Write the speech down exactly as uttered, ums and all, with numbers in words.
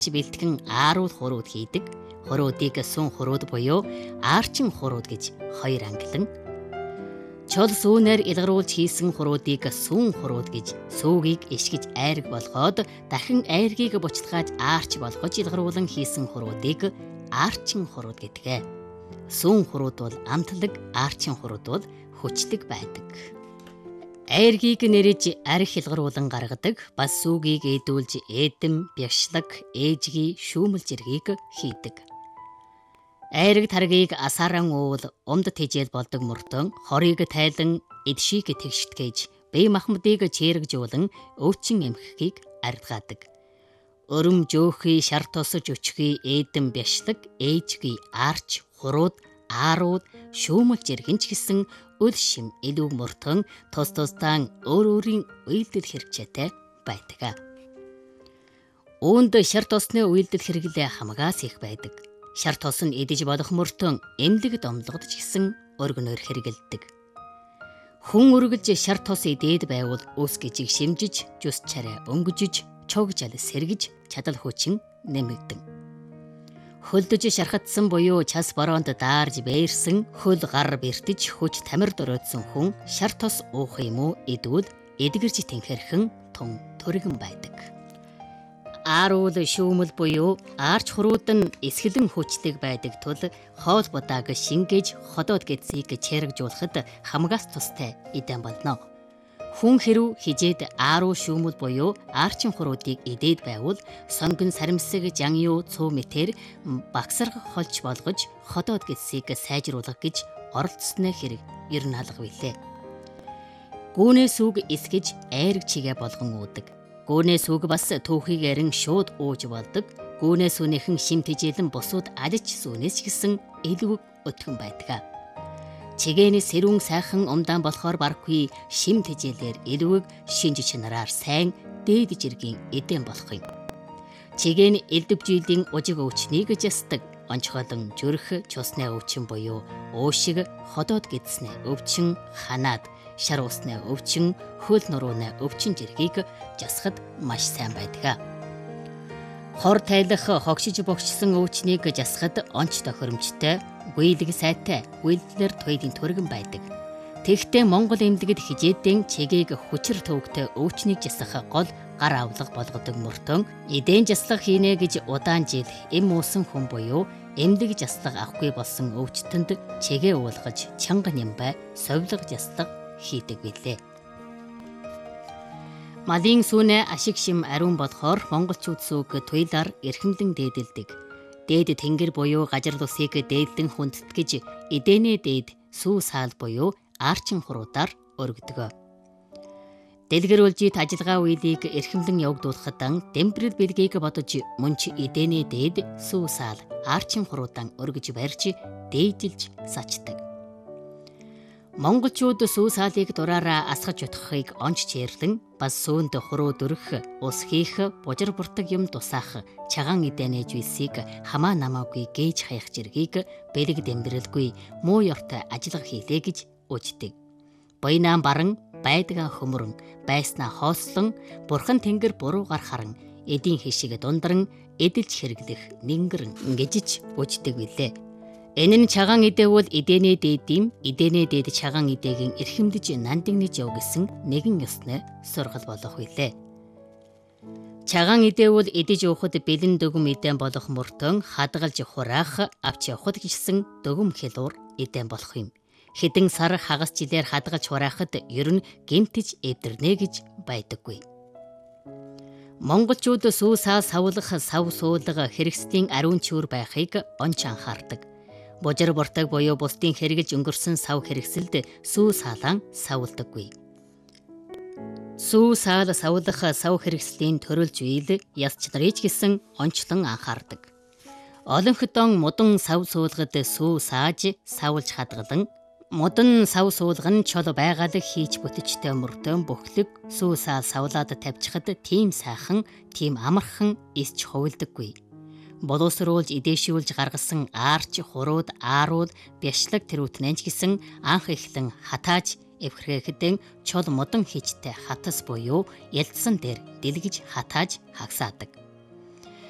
бэлтгэн аарууд хурууд хийдэг. Хуруудыг сүн хурууд буюу аарчин хурууд гэж хоёр ангилан. Чул сүүнээр илгаруулж хийсэн хуруудыг сүн хурууд гэж, сүүгийг ишгэж айраг болгоод дахин айргийг буцтгааж аарч болгож илгаруулan хийсэн хуруудыг аарчин хурууд гэдэг. Сүн хурууд бол амтлаг, аарчин хурууд бол хүчдэг байдаг. Айргийг нэрэж арх илгаруулan гаргадаг, бас сүүгийг ээдүүлж эдэм, бяшлаг, ээжгийн шүүмэл зэргийг хийдэг. Айраг таргийг асааран уул умд тэжээл болдог мөртөн хорийг тайлан эдшийг тэгштгэж бие махбодыг чирэгжүүлэн өвчин эмхэхийг ардгаадаг. Өрөм жөөхий шар тосож өчхий эдэм бяшлаг ээжгүй аарч хурууд аарууд шүүмэл зэргэнч гэсэн үл шим илүү мөртөн тус тусдаа өөр өөрийн үйлдэл хэрэгцээтэй байдаг. Үүнд шар тосны үйлдэл хэрэглээ хамгаас их байдаг. Шар тос нь идэж болох мөртөн эмнэлэг домлогод ч гэсэн өргөнөөр хэрэгэлдэг. Хүн үргэлж шар тос идээд байвал ус гижиг шимжиж, жүс чарай өнгөжиж, чогжал сэргэж чадал хүчин нэмэгдэн. Хөлдөж шархатсан буюу час бороонд даарж бээрсэн хөл гар бэртэж хүч тамир дөрөөдсөн хүн шар тос уух юм уу идвэл эдгэрч тэнхэрхэн тун төргөн байдаг. Аарууд шүүмэл буюу аарч хурууд нь эсгэлэн хүчдэг байдаг тул хоол будааг шингээж ходоод гэдсийг чирэгжүүлэхэд хамгаас тустай эдэн болно. Хүн хэрв хижээд ааруу шүүмэл буюу аарчин хуруудыг идээд байвал сонгон саримсаг жангиу цуу мэтэр багсарга холж болгож ходоод гэдсийг сайжруулах гэж оролцсны хэрэг ер нь алга билээ. Гүүнээ сүг эсгэж айраг чигээ болгон уудаг. Гүүнээ сүг бас түүхийг арин шууд ууж болдог. Гүүнээ сүнийхэн шим тэжээлэн бусууд алж сүнээс гэсэн илүү өтгөн байдаг. Чигээний сэрүүн сайхан умдаан болохоор барахгүй шим тэжээлээр илүүг шинж чанараар сайн дээд жиргийн эдэн болох юм. Чигээний элдвжилийн ужиг өвчнийг жастдаг. Онцгойлон зүрх чусны өвчин буюу уушиг ходоод гэдснэ өвчин ханаад шар усны өвчин хөл нурууны өвчин зэргийг жасахад маш сайн байдаг. Хор тайлах хогшиж богчсон өвчнийг жасахад онц тохиромжтой, гүйлэг сайтай, үйлдэлэр туйлын төргөн байдаг. Тэгэхдээ Монгол эмнэлэгт хижээдэн чигийг хүчээр төвөгтэй өвчнийг жасах гол гар авлага болгодог мөртөн эдэн жаслага хийнэ гэж удаан жил эм уусан хүн буюу эмнэлэг жаслага авахгүй болсон өвчтөнд чигээ уулгаж чанга нямбай совлог жаслага хийдэг билээ. Малын сүнэ ашиг шим ариун болохоор монголчууд сүг туйлаар эрхэмлэн дээдэлдэг. Дээд тэнгэр буюу гажир тусыг дээдлэн хүндэтгэж эдэнэ дээд сүү саал буюу аарчин хуруудаар өргөдөг. Дэлгэрүүлжит ажиллагаа үйлийг эрхэмлэн явагдуулахад дэмбэрэл бэлгийг бодож мөн ч эдэнэ дээд сүү саал аарчин хуруудан өргөж барьж дээжилж сачдаг. Монголчууд сүү саалыг дураараа асгаж утгахыг онч чирлэн бас сүүнд хуруу дөрөх, ус хийх, бужир буртаг юм тусаах, чагаан эдэнэж висийг хамаа намаагүй гээж хаях зэргийг бэлэг дэмбэрэлгүй муу ёртой ажиллага хийлээ гэж үждэг. Буйнаан баран, байдгаа хөмөрөн, байснаа хоослон, бурхан тэнгэр буруугаар харан, эдийн хишиг дундран, эдэлж хэрэглэх нингэрэн ингэж үждэг билээ. Энэ нь чагаан эдэвүүл эдэнэ дээдэм, эдэнэ дээд чагаан эдэгийн эрхэмлэж нандинэж яв гэсэн нэгэн ёсны сургал болох билээ. Чагаан эдэвүүл эдэж уухад бэлэн дөгөм эдэн болох мөртөн хадгалж хураах, авч явахд гисэн дөгөм хэлуур эдэн болох юм. Хэдэн сар хагас жилээр хадгалж хураахад ер нь гэмтэж эвдэрнэ гэж байдаггүй. Монголчууд сүү саа савлах, сав суулга хэрэгслийн ариун чүр байхыг онч анхаардаг. Бужир буртаг буюу бусдын хэрэгжилж өнгөрсөн сав хэрэгсэлд сүү саалан савладаггүй. Сүү саал савлах сав хэрэгслийн төрөлж үйл яс чанарыг гэсэн онцлон анхаардаг. Олон хөтөн мудан сав суулгад сүү сааж савлж хадгалан мудан сав суулган чол байгаль хийж бүтчтэй мөртөн бөхлөг сүү саал савлаад тавьчихад тийм сайхан, тийм амархан исч хувилдаггүй. Боловсруулж идээшүүлж гаргасан аарч хурууд аарууд бяшлаг тэрүүтнэнч гэсэн анх эхлэн хатааж эвхрэхэдэн чул мудан хичтэй хатас буюу ялдсан дээр дэлгэж хатааж хагсаадаг.